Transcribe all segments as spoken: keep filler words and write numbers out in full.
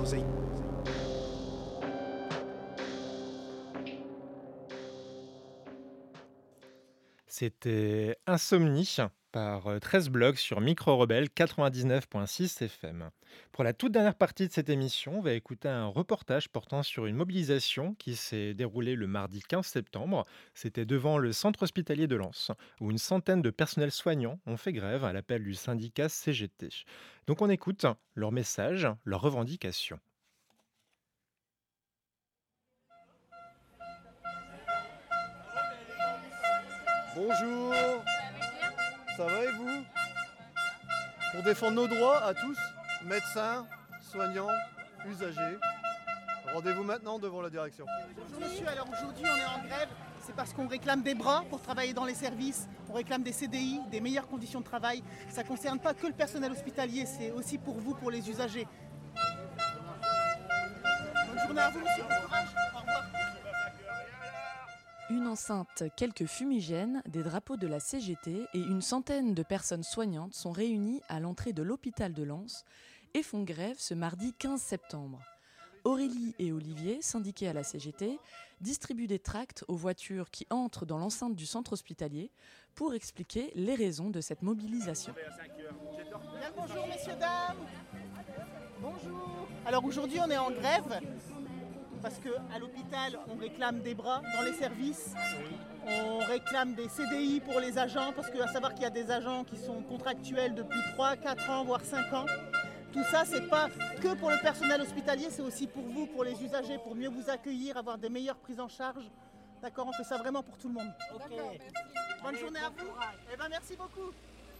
proposer. C'était Insomnie par euh, treize blogs sur Micro Rebelle quatre-vingt-dix-neuf virgule six F M. Pour la toute dernière partie de cette émission, on va écouter un reportage portant sur une mobilisation qui s'est déroulée le mardi quinze septembre. C'était devant le centre hospitalier de Lens, où une centaine de personnels soignants ont fait grève à l'appel du syndicat C G T. Donc on écoute leur message, leurs revendications. Bonjour, ça va et vous? Pour défendre nos droits à tous, médecins, soignants, usagers, rendez-vous maintenant devant la direction. Bonjour monsieur, alors aujourd'hui on est en grève, c'est parce qu'on réclame des bras pour travailler dans les services, on réclame des C D I, des meilleures conditions de travail. Ça ne concerne pas que le personnel hospitalier, c'est aussi pour vous, pour les usagers. Bonne journée à vous monsieur, bon courage, au revoir. Une enceinte, quelques fumigènes, des drapeaux de la C G T et une centaine de personnes soignantes sont réunies à l'entrée de l'hôpital de Lens et font grève ce mardi quinze septembre. Aurélie et Olivier, syndiqués à la C G T, distribuent des tracts aux voitures qui entrent dans l'enceinte du centre hospitalier pour expliquer les raisons de cette mobilisation. Bien, bonjour messieurs, dames. Bonjour. Alors aujourd'hui on est en grève parce qu'à l'hôpital on réclame des bras dans les services, on réclame des C D I pour les agents parce qu'à savoir qu'il y a des agents qui sont contractuels depuis trois, quatre ans, voire cinq ans. Tout ça, c'est pas que pour le personnel hospitalier, c'est aussi pour vous, pour les usagers, pour mieux vous accueillir, avoir des meilleures prises en charge. D'accord, on fait ça vraiment pour tout le monde. Ok. Bonne Allez, journée bon à vous. Eh ben, merci beaucoup.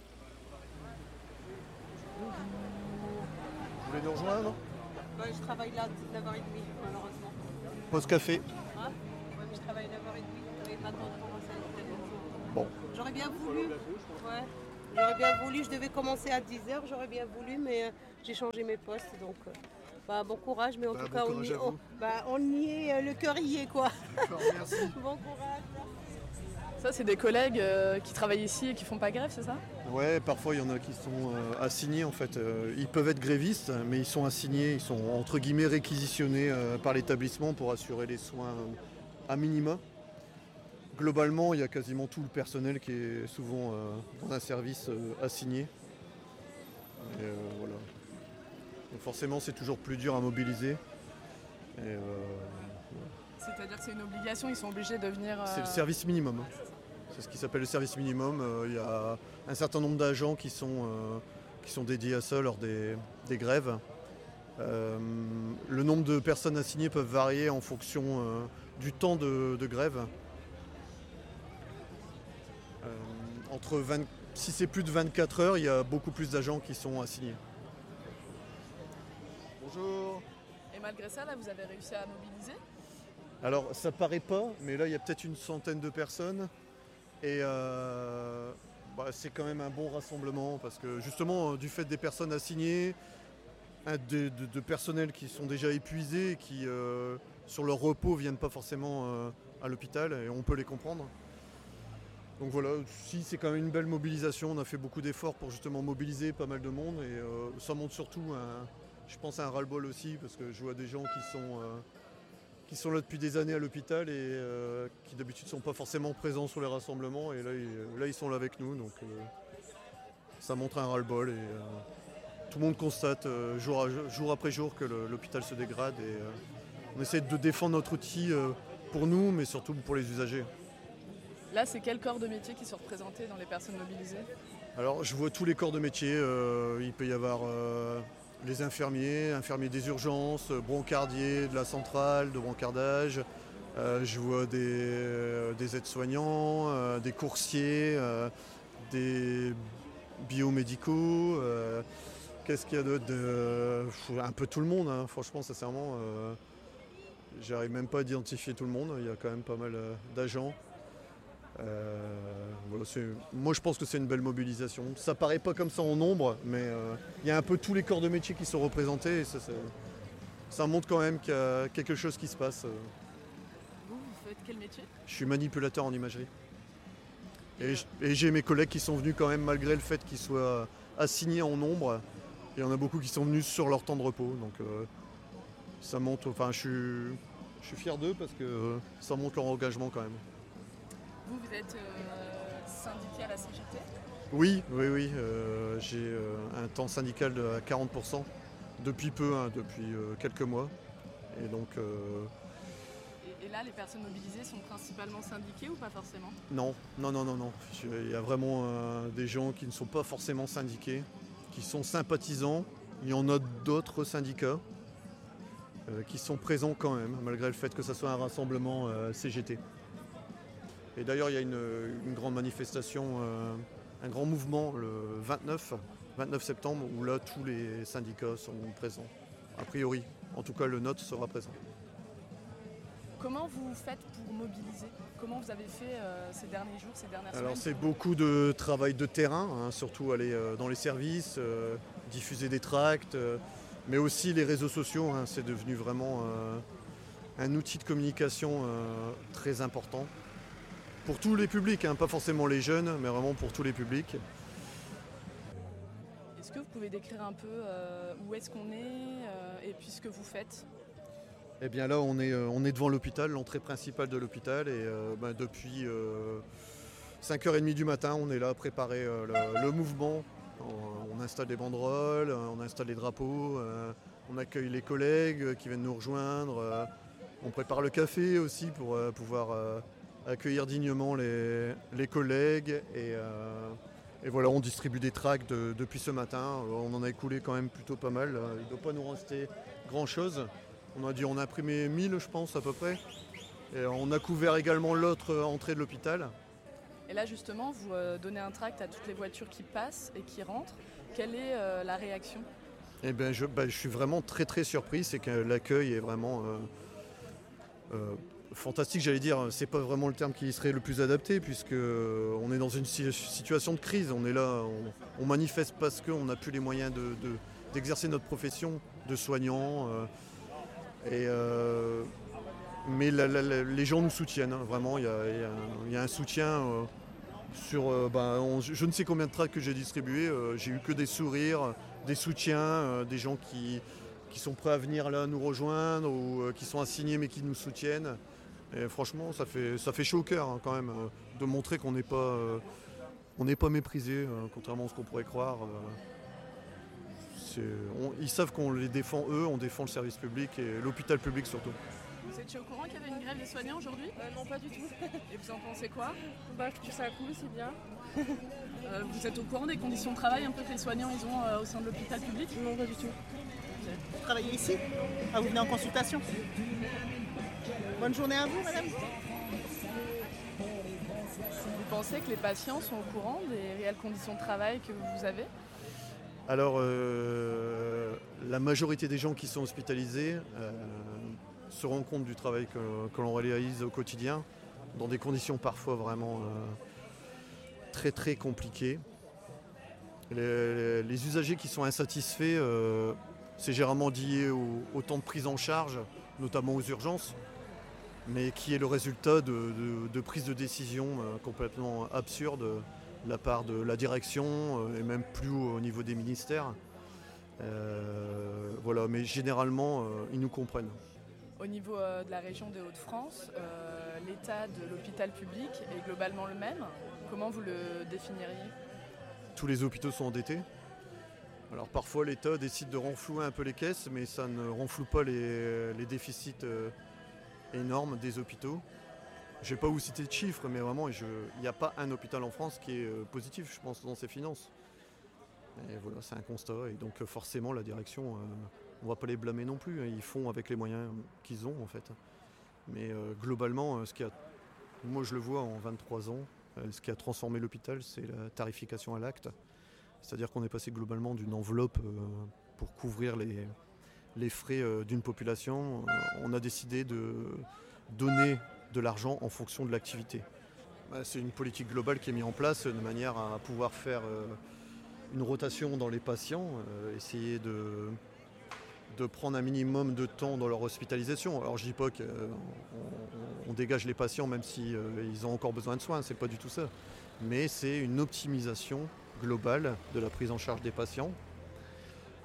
Vous voulez nous rejoindre? Bah, je travaille là neuf heures trente, malheureusement. Pause café. Hein ouais, mais je travaille neuf heures trente, j'avais pas de temps de commencer à l'école. Bon. J'aurais bien voulu. Ouais. J'aurais bien voulu, je devais commencer à dix heures, j'aurais bien voulu, mais euh, j'ai changé mes postes, donc euh, bah, bon courage, mais en bah, tout bon cas, on y, on, bah, on y est, euh, le cœur y est, quoi. D'accord, merci. Bon courage. Ça, c'est des collègues euh, qui travaillent ici et qui font pas grève, c'est ça? Ouais, parfois il y en a qui sont euh, assignés en fait. Euh, ils peuvent être grévistes, mais ils sont assignés, ils sont entre guillemets réquisitionnés euh, par l'établissement pour assurer les soins à minima. Globalement, il y a quasiment tout le personnel qui est souvent euh, dans un service euh, assigné. Et, euh, voilà. Donc forcément, c'est toujours plus dur à mobiliser. Et, euh, voilà. C'est-à-dire que c'est une obligation, ils sont obligés de venir... Euh... C'est le service minimum. C'est ce qui s'appelle le service minimum. Euh, il y a un certain nombre d'agents qui sont, euh, qui sont dédiés à ça lors des, des grèves. Euh, le nombre de personnes assignées peuvent varier en fonction euh, du temps de, de grève. Euh, entre vingt, si c'est plus de vingt-quatre heures, il y a beaucoup plus d'agents qui sont assignés. Bonjour. Et malgré ça, là, vous avez réussi à mobiliser? Alors, ça paraît pas, mais là, il y a peut-être une centaine de personnes. Et euh, bah, c'est quand même un bon rassemblement parce que justement, du fait des personnes assignées, de, de, de personnels qui sont déjà épuisés et qui, euh, sur leur repos, viennent pas forcément euh, à l'hôpital, et on peut les comprendre. Donc voilà, si c'est quand même une belle mobilisation, on a fait beaucoup d'efforts pour justement mobiliser pas mal de monde, et euh, ça montre surtout, un, je pense, à un ras-le-bol aussi, parce que je vois des gens qui sont, euh, qui sont là depuis des années à l'hôpital et euh, qui d'habitude ne sont pas forcément présents sur les rassemblements, et là ils, là, ils sont là avec nous, donc euh, ça montre un ras-le-bol, et euh, tout le monde constate euh, jour, à, jour après jour que le, l'hôpital se dégrade, et euh, on essaie de défendre notre outil euh, pour nous, mais surtout pour les usagers. Là, c'est quel corps de métier qui sont représentés dans les personnes mobilisées? Alors, je vois tous les corps de métier. Euh, il peut y avoir euh, les infirmiers, infirmiers des urgences, brancardiers de la centrale de brancardage. Euh, je vois des, euh, des aides-soignants, euh, des coursiers, euh, des biomédicaux. Euh, qu'est-ce qu'il y a d'autre de, un peu tout le monde, hein, franchement, sincèrement. Euh, j'arrive même pas à identifier tout le monde. Il y a quand même pas mal euh, d'agents. Euh, voilà, c'est, moi je pense que c'est une belle mobilisation. Ça paraît pas comme ça en nombre, mais euh, il y a un peu tous les corps de métier qui sont représentés, et ça, ça montre quand même qu'il y a quelque chose qui se passe. Vous, vous faites quel métier? Je suis manipulateur en imagerie. Et, et j'ai mes collègues qui sont venus quand même, malgré le fait qu'ils soient assignés en nombre. Il y en a beaucoup qui sont venus sur leur temps de repos. Donc euh, ça montre, enfin je suis, je suis fier d'eux parce que euh, ça montre leur engagement quand même. Vous, vous êtes euh, syndiqué à la C G T? Oui, oui, oui, euh, j'ai euh, un temps syndical de à quarante pour cent depuis peu, hein, depuis euh, quelques mois. Et donc, euh, Et, et là, les personnes mobilisées sont principalement syndiquées ou pas forcément? non, non, non, non, non. Je- Il y a vraiment euh, des gens qui ne sont pas forcément syndiqués, qui sont sympathisants. Il y en a d'autres syndicats euh, qui sont présents quand même, malgré le fait que ce soit un rassemblement euh, C G T. Et d'ailleurs, il y a une, une grande manifestation, euh, un grand mouvement le vingt-neuf septembre, où là, tous les syndicats sont présents. A priori, en tout cas, le nôtre sera présent. Comment vous faites pour mobiliser? Comment vous avez fait euh, ces derniers jours, ces dernières Alors semaines c'est pour- beaucoup de travail de terrain, hein, surtout aller euh, dans les services, euh, diffuser des tracts, euh, mais aussi les réseaux sociaux, hein, c'est devenu vraiment euh, un outil de communication euh, très important. Pour tous les publics, hein, pas forcément les jeunes, mais vraiment pour tous les publics. Est-ce que vous pouvez décrire un peu euh, où est-ce qu'on est euh, et puis ce que vous faites? Eh bien là on est, euh, on est devant l'hôpital, l'entrée principale de l'hôpital, et euh, bah, depuis euh, cinq heures trente du matin, on est là à préparer euh, le, le mouvement. On, on installe des banderoles, euh, on installe les drapeaux, euh, on accueille les collègues euh, qui viennent nous rejoindre. euh, on prépare le café aussi pour euh, pouvoir euh, accueillir dignement les, les collègues. Et, euh, et voilà, on distribue des tracts de- depuis ce matin. On en a écoulé quand même plutôt pas mal. Il ne doit pas nous rester grand-chose. On a dû en imprimer mille, je pense, à peu près. Et on a couvert également l'autre entrée de l'hôpital. Et là justement, vous euh, donnez un tract à toutes les voitures qui passent et qui rentrent. Quelle est euh, la réaction? Eh bien, je, bah, je suis vraiment très très surpris. C'est que l'accueil est vraiment euh, euh, fantastique, j'allais dire. C'est pas vraiment le terme qui serait le plus adapté, puisque euh, on est dans une si- situation de crise. On est là, on, on manifeste parce qu'on n'a plus les moyens de, de- d'exercer notre profession de soignant. euh, et, euh, mais la- la- la- les gens nous soutiennent, hein, vraiment. Il y a, il y a un- il y a un soutien. euh, Sur, euh, bah, on- je ne sais combien de tracts que j'ai distribués, euh, j'ai eu que des sourires, des soutiens, euh, des gens qui, qui sont prêts à venir là nous rejoindre ou euh, qui sont assignés mais qui nous soutiennent. Et franchement, ça fait, ça fait chaud au cœur hein, quand même euh, de montrer qu'on n'est pas, euh, on n'est pas méprisé, euh, contrairement à ce qu'on pourrait croire. euh. C'est- on- ils savent qu'on les défend eux, on défend le service public et l'hôpital public surtout. Vous étiez au courant qu'il y avait une grève des soignants aujourd'hui? Euh, non, pas du tout. Et vous en pensez quoi? Bah, je trouve ça cool, c'est bien. Euh, Vous êtes au courant des conditions de travail un peu que les soignants ils ont euh, au sein de l'hôpital public? Non, pas du tout. Vous travaillez ici? Ah, vous venez en consultation? Bonne journée à vous, madame. Vous pensez que les patients sont au courant des réelles conditions de travail que vous avez? Alors, euh, la majorité des gens qui sont hospitalisés euh, se rendent compte du travail que, que l'on réalise au quotidien, dans des conditions parfois vraiment euh, très très compliquées. Les, les usagers qui sont insatisfaits, euh, c'est généralement lié au, au temps de prise en charge, notamment aux urgences, mais qui est le résultat de, de- de prises de décision euh, complètement absurdes de la part de la direction euh, et même plus haut au niveau des ministères. Euh, voilà, mais généralement, euh, ils nous comprennent. Au niveau euh, de la région des Hauts-de-France, euh, l'état de l'hôpital public est globalement le même. Comment vous le définiriez? Tous les hôpitaux sont endettés. Alors parfois l'État décide de renflouer un peu les caisses, mais ça ne renfloue pas les, les déficits euh, énormes des hôpitaux. Je ne vais pas vous citer de chiffres, mais vraiment, je- il n'y a pas un hôpital en France qui est euh, positif, je pense, dans ses finances. Et voilà, c'est un constat. Et donc euh, forcément, la direction, euh, on ne va pas les blâmer non plus. Hein. Ils font avec les moyens qu'ils ont, en fait. Mais euh, globalement, euh, ce qui a, moi je le vois en vingt-trois ans, euh, ce qui a transformé l'hôpital, c'est la tarification à l'acte. C'est-à-dire qu'on est passé globalement d'une enveloppe euh, pour couvrir les, les frais euh, d'une population. Euh, on a décidé de donner de l'argent en fonction de l'activité. Bah, c'est une politique globale qui est mise en place de manière à pouvoir faire euh, une rotation dans les patients, euh, essayer de, de prendre un minimum de temps dans leur hospitalisation. Alors je dis pas qu'on on, on dégage les patients même si euh, ils ont encore besoin de soins, c'est pas du tout ça. Mais c'est une optimisation globale de la prise en charge des patients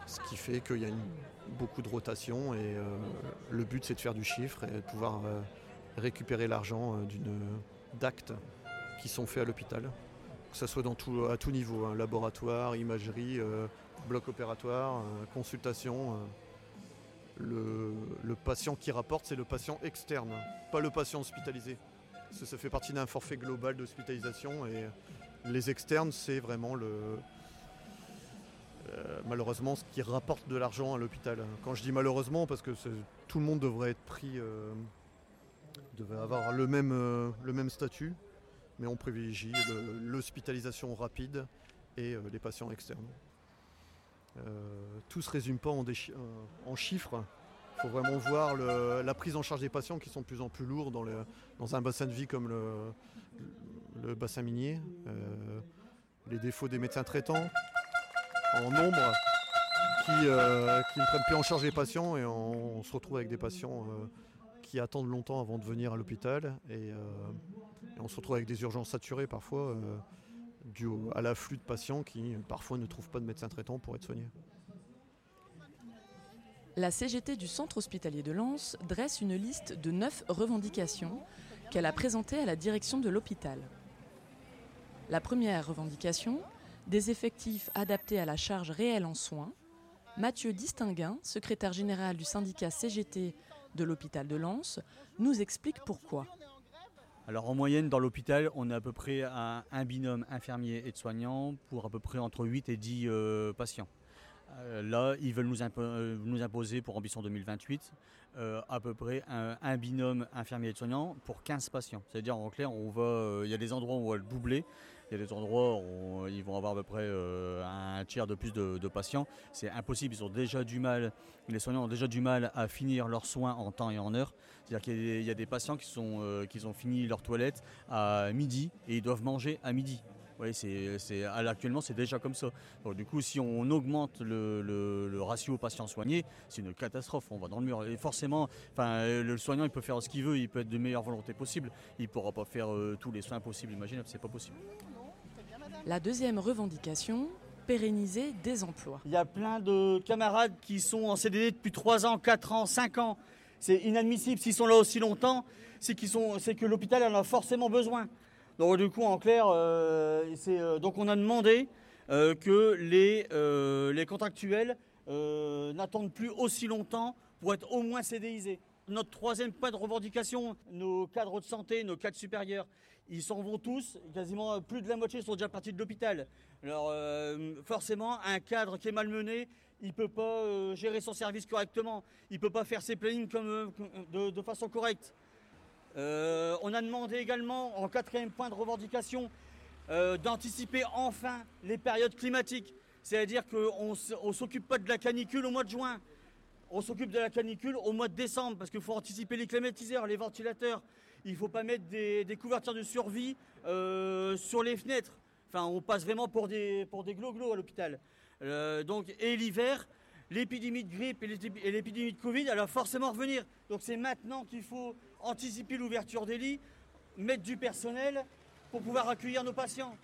Ce qui fait qu'il y a une, beaucoup de rotation et euh, le but c'est de faire du chiffre et de pouvoir euh, récupérer l'argent euh, d'une, d'actes qui sont faits à l'hôpital. Que ce soit dans tout, à tout niveau, hein, laboratoire, imagerie, euh, bloc opératoire, euh, consultation. Euh, le, le patient qui rapporte, c'est le patient externe, pas le patient hospitalisé. Parce que ça fait partie d'un forfait global d'hospitalisation et les externes, c'est vraiment le, euh, malheureusement ce qui rapporte de l'argent à l'hôpital. Quand je dis malheureusement, parce que c'est, tout le monde devrait être pris, euh, devrait avoir le même, euh, le même statut. Mais on privilégie le, l'hospitalisation rapide et euh, les patients externes. Euh, tout ne se résume pas en, déchi- euh, en chiffres. Il faut vraiment voir le, la prise en charge des patients qui sont de plus en plus lourds dans, le, dans un bassin de vie comme le, le bassin minier. Euh, les défauts des médecins traitants en nombre qui, euh, qui ne prennent plus en charge les patients et on, on se retrouve avec des patients euh, qui attendent longtemps avant de venir à l'hôpital. Et, euh, Et on se retrouve avec des urgences saturées parfois, euh, dues au- à l'afflux de patients qui parfois ne trouvent pas de médecin traitant pour être soignés. La C G T du Centre hospitalier de Lens dresse une liste de neuf revendications qu'elle a présentées à la direction de l'hôpital. La première revendication, des effectifs adaptés à la charge réelle en soins. Mathieu Distinguin, secrétaire général du syndicat C G T de l'hôpital de Lens, nous explique pourquoi. Alors en moyenne dans l'hôpital, on est à peu près à un binôme infirmier et de soignants pour à peu près entre huit et dix euh, patients. Euh, là, ils veulent nous, impo- nous imposer pour Ambition deux mille vingt-huit euh, à peu près un, un binôme infirmier et de soignants pour quinze patients. C'est-à-dire en clair, on va, euh, il y a des endroits où on va le doubler, il y a des endroits où ils vont avoir à peu près euh, un tiers de plus de, de patients. C'est impossible, ils ont déjà du mal, les soignants ont déjà du mal à finir leurs soins en temps et en heure. C'est-à-dire qu'il y a des, il y a des patients qui, sont, euh, qui ont fini leur toilette à midi et ils doivent manger à midi. Oui, c'est, c'est, actuellement, c'est déjà comme ça. Donc, du coup, si on augmente le, le, le ratio patients soignés, c'est une catastrophe. On va dans le mur. Et forcément, enfin, le soignant, il peut faire ce qu'il veut, il peut être de meilleure volonté possible. Il ne pourra pas faire euh, tous les soins possibles, imaginables, c'est pas possible. La deuxième revendication, pérenniser des emplois. Il y a plein de camarades qui sont en C D D depuis trois ans, quatre ans, cinq ans. C'est inadmissible. S'ils sont là aussi longtemps, c'est, qu'ils sont, c'est que l'hôpital en a forcément besoin. Donc du coup, en clair, euh, c'est, euh, donc on a demandé euh, que les, euh, les contractuels euh, n'attendent plus aussi longtemps pour être au moins CDisés. Notre troisième point de revendication, nos cadres de santé, nos cadres supérieurs, ils s'en vont tous, quasiment plus de la moitié sont déjà partis de l'hôpital. Alors euh, forcément, un cadre qui est malmené, il ne peut pas euh, gérer son service correctement, il ne peut pas faire ses plannings comme, euh, de, de façon correcte. Euh, on a demandé également, en quatrième point de revendication, euh, d'anticiper enfin les périodes climatiques. C'est-à-dire qu'on ne s'occupe pas de la canicule au mois de juin, on s'occupe de la canicule au mois de décembre, parce qu'il faut anticiper les climatiseurs, les ventilateurs. Il ne faut pas mettre des, des couvertures de survie euh, sur les fenêtres. Enfin, on passe vraiment pour des, pour des glo-glo à l'hôpital. Euh, donc, et l'hiver, l'épidémie de grippe et l'épidémie de Covid, elle va forcément revenir. Donc c'est maintenant qu'il faut anticiper l'ouverture des lits, mettre du personnel pour pouvoir accueillir nos patients.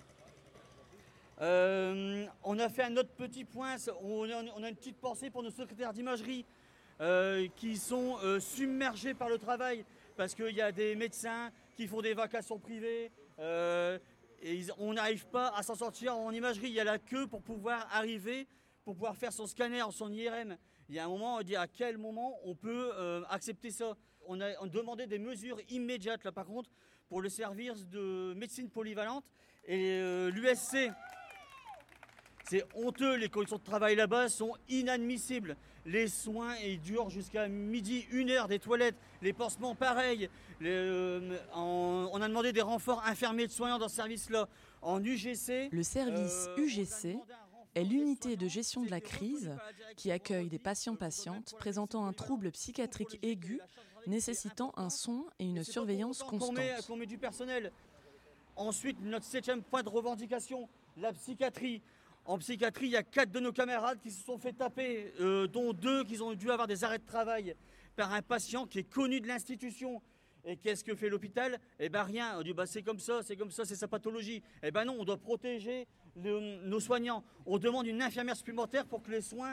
Euh, on a fait un autre petit point, on a, on a une petite pensée pour nos secrétaires d'imagerie euh, qui sont euh, submergés par le travail parce qu'il y a des médecins qui font des vacations privées euh, et ils, on n'arrive pas à s'en sortir en imagerie. Il y a la queue pour pouvoir arriver, pour pouvoir faire son scanner, son I R M. Il y a un moment, on dit à quel moment on peut euh, accepter ça. On a, on demandé des mesures immédiates là par contre pour le service de médecine polyvalente et euh, l'U S C. C'est honteux, les conditions de travail là-bas sont inadmissibles. Les soins ils durent jusqu'à midi, une heure, des toilettes, les pansements pareil. Les, euh, en, on a demandé des renforts infirmiers de soignants dans ce service-là. En U G C... Le service euh, U G C est l'unité de gestion de la crise qui accueille des patients-patientes présentant un trouble psychiatrique aigu nécessitant un soin et une surveillance constante. Qu'on met, qu'on met du personnel. Ensuite, notre septième point de revendication, la psychiatrie. En psychiatrie, il y a quatre de nos camarades qui se sont fait taper, euh, dont deux qui ont dû avoir des arrêts de travail par un patient qui est connu de l'institution. Et qu'est-ce que fait l'hôpital? Eh bien rien, on dit bah, c'est comme ça, c'est comme ça, c'est sa pathologie. Eh bien non, on doit protéger le, nos soignants. On demande une infirmière supplémentaire pour que les soins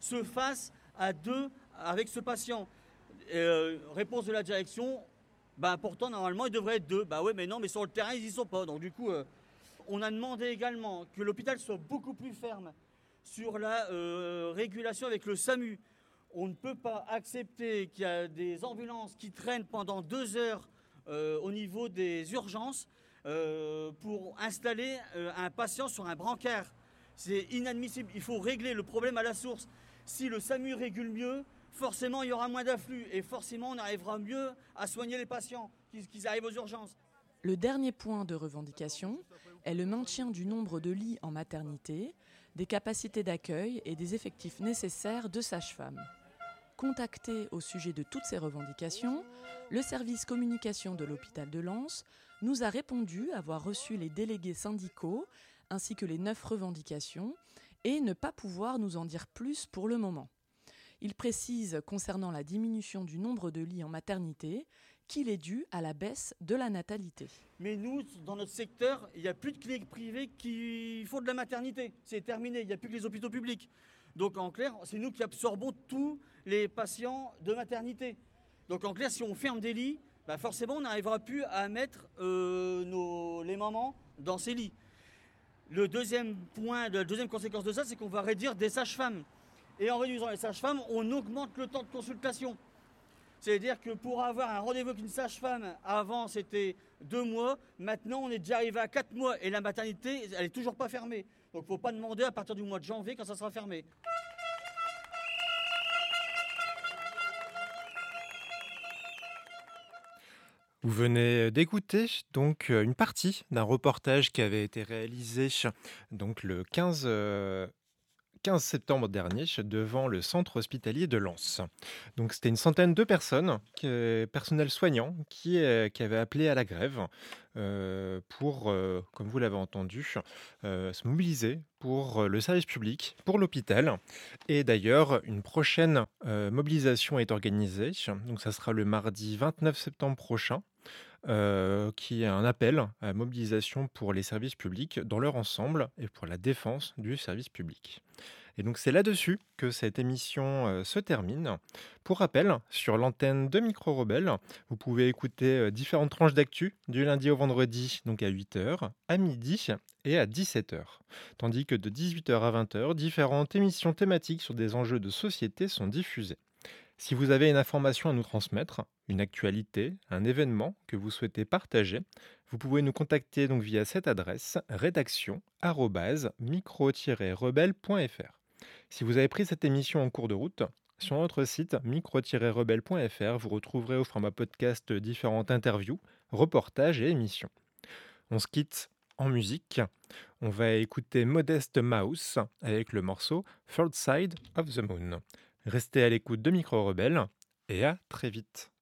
se fasse à deux avec ce patient. Euh, réponse de la direction, bah pourtant normalement il devrait être deux. Bah ouais mais non, mais sur le terrain ils y sont pas. Donc du coup, euh, on a demandé également que l'hôpital soit beaucoup plus ferme sur la euh, régulation avec le SAMU. On ne peut pas accepter qu'il y a des ambulances qui traînent pendant deux heures euh, au niveau des urgences euh, pour installer euh, un patient sur un brancard. C'est inadmissible. Il faut régler le problème à la source. Si le SAMU régule mieux, forcément il y aura moins d'afflux et forcément on arrivera mieux à soigner les patients qui, qui arrivent aux urgences. Le dernier point de revendication est le maintien du nombre de lits en maternité, des capacités d'accueil et des effectifs nécessaires de sages-femmes. Contacté au sujet de toutes ces revendications, le service communication de l'hôpital de Lens nous a répondu avoir reçu les délégués syndicaux ainsi que les neuf revendications et ne pas pouvoir nous en dire plus pour le moment. Il précise concernant la diminution du nombre de lits en maternité qu'il est dû à la baisse de la natalité. Mais nous, dans notre secteur, il n'y a plus de cliniques privées qui font de la maternité. C'est terminé, il n'y a plus que les hôpitaux publics. Donc en clair, c'est nous qui absorbons tous les patients de maternité. Donc en clair, si on ferme des lits, bah forcément on n'arrivera plus à mettre euh, nos, les mamans dans ces lits. Le deuxième point, la deuxième conséquence de ça, c'est qu'on va réduire des sages-femmes. Et en réduisant les sages-femmes, on augmente le temps de consultation. C'est-à-dire que pour avoir un rendez-vous avec une sage-femme, avant c'était deux mois, maintenant on est déjà arrivé à quatre mois et la maternité, elle n'est toujours pas fermée. Donc il ne faut pas demander à partir du mois de janvier quand ça sera fermé. Vous venez d'écouter donc une partie d'un reportage qui avait été réalisé donc le quinze, euh, quinze septembre dernier devant le centre hospitalier de Lens. Donc c'était une centaine de personnes, qui, personnel soignant, qui, euh, qui avaient appelé à la grève euh, pour, euh, comme vous l'avez entendu, euh, se mobiliser pour le service public, pour l'hôpital. Et d'ailleurs, une prochaine euh, mobilisation est organisée. Donc ça sera le mardi vingt-neuf septembre prochain. Euh, qui est un appel à la mobilisation pour les services publics dans leur ensemble et pour la défense du service public. Et donc c'est là-dessus que cette émission euh, se termine. Pour rappel, sur l'antenne de Micro Rebelle, vous pouvez écouter euh, différentes tranches d'actu du lundi au vendredi, donc à huit heures, à midi et à dix-sept heures. Tandis que de dix-huit heures à vingt heures, différentes émissions thématiques sur des enjeux de société sont diffusées. Si vous avez une information à nous transmettre, une actualité, un événement que vous souhaitez partager, vous pouvez nous contacter donc via cette adresse rédaction arobase micro tiret rebelle point f r. Si vous avez pris cette émission en cours de route, sur notre site micro tiret rebelle point f r, vous retrouverez au format podcast différentes interviews, reportages et émissions. On se quitte en musique. On va écouter Modest Mouse avec le morceau Third Side of the Moon. Restez à l'écoute de Micro Rebelle et à très vite.